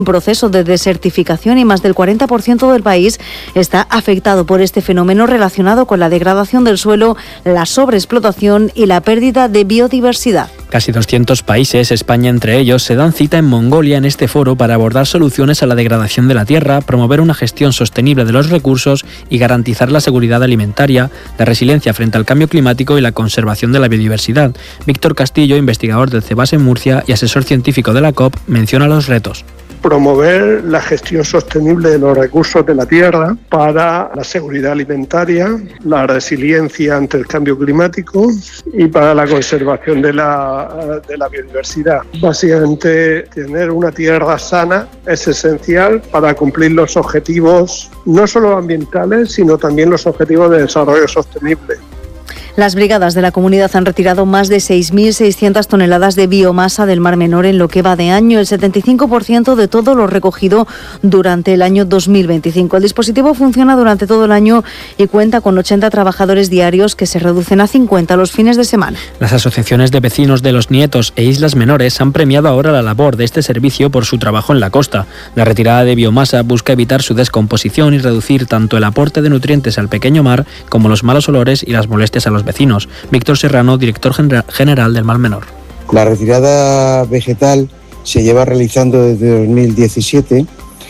proceso de desertificación y más del 40% del país está afectado por este fenómeno relacionado con la degradación del suelo, la sobreexplotación y la pérdida de biodiversidad. Casi 200 países, España entre ellos, se dan cita en Mongolia en este foro para abordar soluciones a la degradación de la tierra, promover una gestión sostenible de los recursos y garantizar la seguridad alimentaria, la resiliencia frente al cambio climático y la conservación de la biodiversidad. Víctor Castillo, investigador del CEBAS en Murcia y asesor científico de la COP, menciona los retos. Promover la gestión sostenible de los recursos de la tierra para la seguridad alimentaria, la resiliencia ante el cambio climático y para la conservación de la biodiversidad. Básicamente, tener una tierra sana es esencial para cumplir los objetivos no solo ambientales, sino también los objetivos de desarrollo sostenible. Las brigadas de la comunidad han retirado más de 6.600 toneladas de biomasa del Mar Menor en lo que va de año, el 75% de todo lo recogido durante el año 2025. El dispositivo funciona durante todo el año y cuenta con 80 trabajadores diarios que se reducen a 50 los fines de semana. Las asociaciones de vecinos de Los Nietos e Islas Menores han premiado ahora la labor de este servicio por su trabajo en la costa. La retirada de biomasa busca evitar su descomposición y reducir tanto el aporte de nutrientes al pequeño mar como los malos olores y las molestias a los vecinos. Víctor Serrano, director general del Mar Menor. La retirada vegetal se lleva realizando desde 2017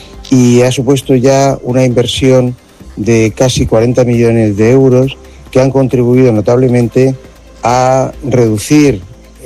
y ha supuesto ya una inversión de casi 40 millones de euros que han contribuido notablemente a reducir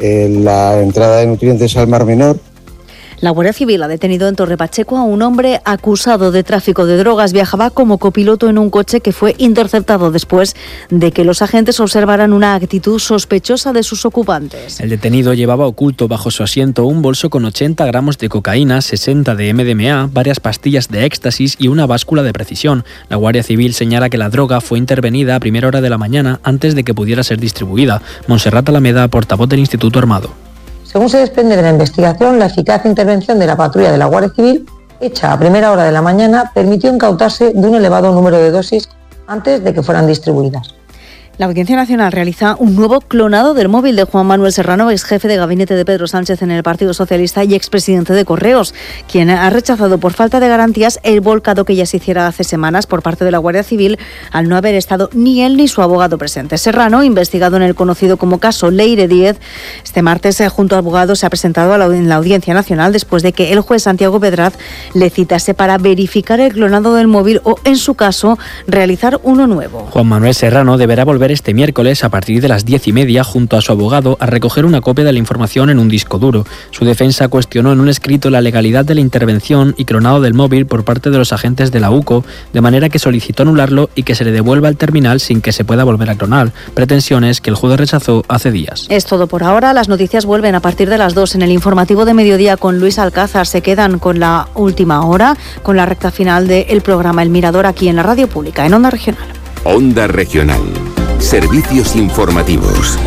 la entrada de nutrientes al Mar Menor. La Guardia Civil ha detenido en Torre Pacheco a un hombre acusado de tráfico de drogas. Viajaba como copiloto en un coche que fue interceptado después de que los agentes observaran una actitud sospechosa de sus ocupantes. El detenido llevaba oculto bajo su asiento un bolso con 80 gramos de cocaína, 60 de MDMA, varias pastillas de éxtasis y una báscula de precisión. La Guardia Civil señala que la droga fue intervenida a primera hora de la mañana antes de que pudiera ser distribuida. Montserrat Alameda, portavoz del Instituto Armado. Según se desprende de la investigación, la eficaz intervención de la patrulla de la Guardia Civil, hecha a primera hora de la mañana, permitió incautarse de un elevado número de dosis antes de que fueran distribuidas. La Audiencia Nacional realiza un nuevo clonado del móvil de Juan Manuel Serrano, ex jefe de gabinete de Pedro Sánchez en el Partido Socialista y expresidente de Correos, quien ha rechazado por falta de garantías el volcado que ya se hiciera hace semanas por parte de la Guardia Civil al no haber estado ni él ni su abogado presente. Serrano, investigado en el conocido como caso Leire 10, este martes junto a abogados se ha presentado en la Audiencia Nacional después de que el juez Santiago Pedraz le citase para verificar el clonado del móvil o, en su caso, realizar uno nuevo. Juan Manuel Serrano deberá volver este miércoles a partir de las 10:30 junto a su abogado a recoger una copia de la información en un disco duro. Su defensa cuestionó en un escrito la legalidad de la intervención y clonado del móvil por parte de los agentes de la UCO, de manera que solicitó anularlo y que se le devuelva al terminal sin que se pueda volver a clonar, pretensiones que el juez rechazó hace días. Es todo por ahora. Las noticias vuelven a partir de las 2 en el informativo de mediodía con Luis Alcázar. Se quedan con la última hora, con la recta final del programa El Mirador aquí en la Radio Pública, en Onda Regional. Onda Regional. Servicios informativos.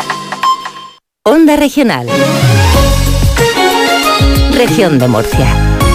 Onda Regional. Región de Murcia.